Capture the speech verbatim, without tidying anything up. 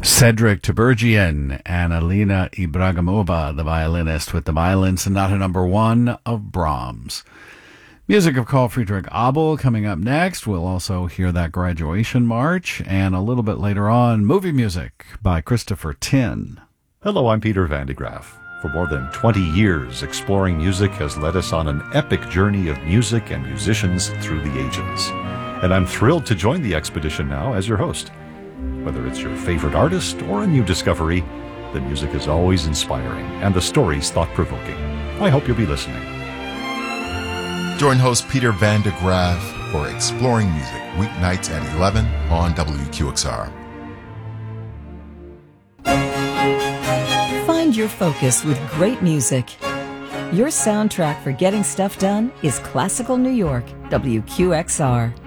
Cedric Tiberghien and Alina Ibragimova, the violinist, with the violin sonata number one of Brahms. Music of Carl Friedrich Abel coming up next. We'll also hear that Graduation March, and a little bit later on, movie music by Christopher Tin. Hello, I'm Peter Van de Graaff. For more than twenty years, Exploring Music has led us on an epic journey of music and musicians through the ages. And I'm thrilled to join the expedition now as your host. Whether it's your favorite artist or a new discovery, the music is always inspiring and the stories thought-provoking. I hope you'll be listening. Join host Peter Van de Graaff for Exploring Music, weeknights at eleven on W Q X R. Find your focus with great music. Your soundtrack for getting stuff done is Classical New York, W Q X R.